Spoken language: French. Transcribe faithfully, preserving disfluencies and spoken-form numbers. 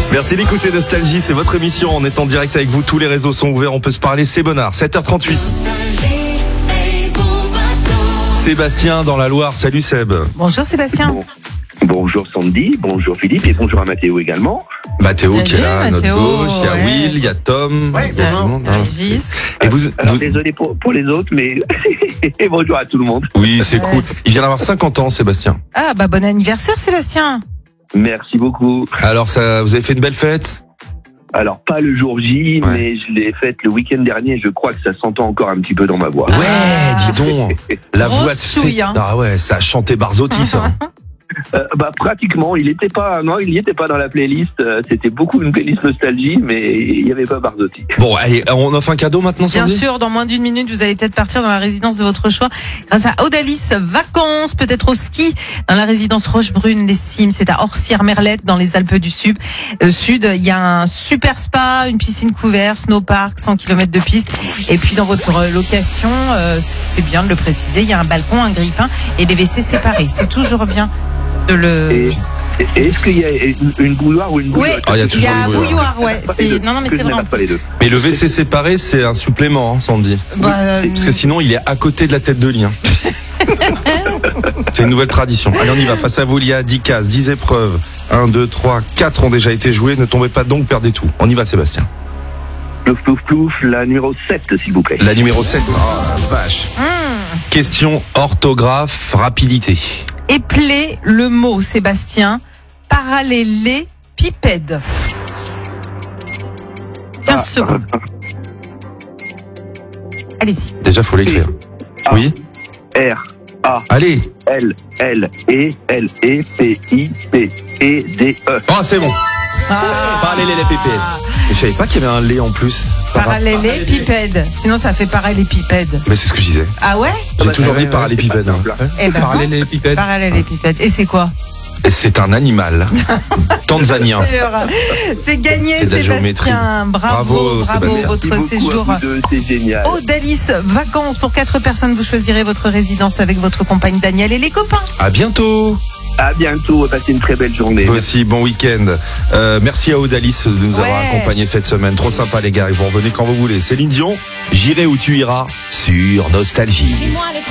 Merci d'écouter Nostalgie, c'est votre émission. On est en direct avec vous, tous les réseaux sont ouverts, on peut se parler, c'est Bonnard, sept heures trente-huit. Sébastien dans la Loire, salut Seb. Bonjour Sébastien. Bon. Bonjour Sandy, bonjour Philippe et bonjour à Mathéo également. Mathéo Salut, qui est là, Mathéo, notre gauche, il y a ouais. Will, il y a Tom, Ouais, il y a tout le monde, hein. Régis. Et vous, Alors vous- désolé pour, pour les autres, mais et bonjour à tout le monde. Oui, c'est Ouais. cool. Il vient d'avoir cinquante ans, Sébastien. Ah bah bon anniversaire Sébastien. Merci beaucoup. Alors, ça, vous avez fait une belle fête? Alors pas le jour J, Ouais. mais je l'ai faite le week-end dernier. Je crois que ça s'entend encore un petit peu dans ma voix. Ouais, Ah. dis donc. La Grosse voix de chouille, fée. hein. Ah ouais, ça a chanté Barzotti, ça. Euh, bah pratiquement, il était pas, non, il y était pas dans la playlist. Euh, C'était beaucoup une playlist nostalgie, mais il y avait pas Barzotti. Bon, allez, on offre un cadeau maintenant, Bien Sandy? sûr, dans moins d'une minute, vous allez peut-être partir dans la résidence de votre choix grâce à Audalis Vacances, peut-être au ski dans la résidence Rochebrune, les Cimes. C'est à Orsières-Merlette dans les Alpes du Sud. Euh, Sud, il y a un super spa, une piscine couverte, snowpark, cent kilomètres de piste. Et puis dans votre location, euh, c'est bien de le préciser, il y a un balcon, un grille-pain et des W C séparés. C'est toujours bien de le... Et, et est-ce qu'il y a une, une bouilloire ou une Oui, bouilloire Ah, il y a il y toujours a une un bouilloire. bouilloire, ouais. Pas les C'est... deux, Non, non, mais que c'est je n'aime vraiment... pas les deux. Mais le V C séparé, c'est un supplément, hein, Sandy. Bah, euh, Parce que sinon, il est à côté de la tête de lit. hein. C'est une nouvelle tradition. Allez, on y va. Face à vous, il y a dix cases, dix épreuves. un, deux, trois, quatre ont déjà été jouées. Ne tombez pas donc, perdez tout. On y va, Sébastien. Plouf, plouf, plouf, la numéro sept, s'il vous plaît. La numéro sept. Oh, la vache. hum. Question orthographe, rapidité. Épeler le mot, Sébastien. Parallélépipède. quinze secondes. Allez-y. Déjà, faut l'écrire. Ah. Oui. R, A, Allez. L, L, E, L, E, P, I, P, E, D, E. Oh, c'est bon. Ah. Parallélépipède. Je savais pas qu'il y avait un lait en plus. Parallélépipède. Sinon, ça fait parallélépipède. Mais c'est ce que je disais. Ah ouais? J'ai bah, toujours ouais, dit ouais, parallélépipède. c'est pas simple, hein. Eh ben, Parallélépipède. parallélépipède. Et c'est quoi? Et c'est un animal. Tanzanien. C'est gagné, C'est de la géométrie. Sébastien. Bravo, Bravo, bravo. Sébastien. Votre Merci beaucoup séjour. à vous deux, c'est génial. Audalis Vacances pour quatre personnes. Vous choisirez votre résidence avec votre compagne Daniel et les copains. À bientôt. À bientôt, passez une très belle journée. Vous aussi, bon week-end. Euh, merci à Audalis de nous Ouais. avoir accompagnés cette semaine. Trop sympa les gars, vous revenez quand vous voulez. Céline Dion, j'irai où tu iras sur Nostalgie.